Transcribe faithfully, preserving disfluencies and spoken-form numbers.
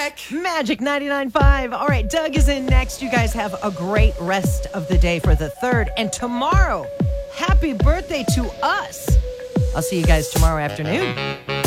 back. Magic ninety-nine point five. All right, Doug is in next. You guys have a great rest of the day for the third. And tomorrow, happy birthday to us. I'll see you guys tomorrow afternoon.